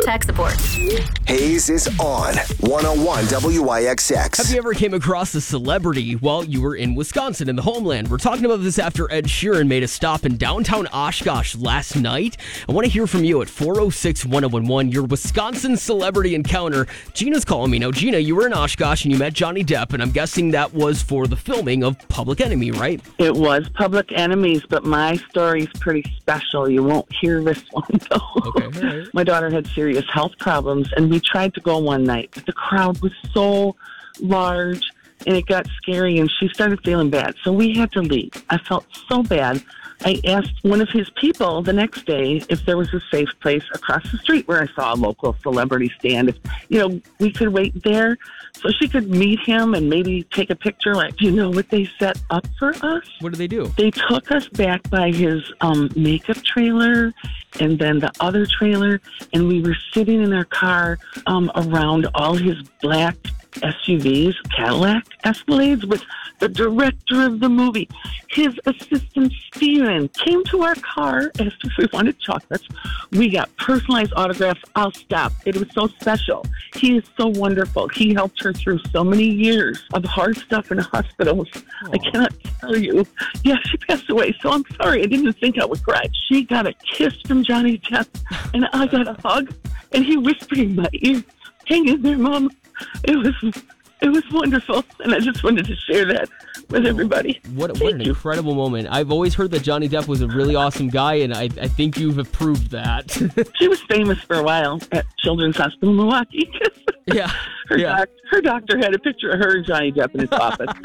tech support. Hayes is on 101 WIXX. Have you ever came across a celebrity while you were in Wisconsin, in the homeland? We're talking about this after Ed Sheeran made a stop in downtown Oshkosh last night. I want to hear from you at 406-1011, your Wisconsin celebrity encounter. Gina's calling me now. Gina, you were in Oshkosh and you met Johnny Depp, and I'm guessing that was for the filming of Public Enemy, right? It was Public Enemies, but my story's pretty special. You won't hear this one, though. Okay, all right. My daughter had serious health problems, and we tried to go one night, but the crowd was so large, and it got scary, and she started feeling bad, so we had to leave. I felt so bad. I asked one of his people the next day if there was a safe place across the street where I saw a local celebrity stand. If, we could wait there so she could meet him and maybe take a picture. Like, do you know what they set up for us? What did they do? They took us back by his makeup trailer and then the other trailer, and we were sitting in our car around all his black SUVs, Cadillac Escalades, with the director of the movie. His assistant, Steven, came to our car, asked if we wanted chocolates. We got personalized autographs. I'll stop. It was so special. He is so wonderful. He helped her through so many years of hard stuff in hospitals. Aww. I cannot tell you. Yeah, she passed away, so I'm sorry. I didn't think I would cry. She got a kiss from Johnny Depp, and I got a hug, and he whispered in my ear, "Hang in there, Mom." It was wonderful, and I just wanted to share that with everybody. What an incredible moment. I've always heard that Johnny Depp was a really awesome guy, and I think you've proved that. She was famous for a while at Children's Hospital Milwaukee. Yeah. Her doctor had a picture of her and Johnny Depp in his office.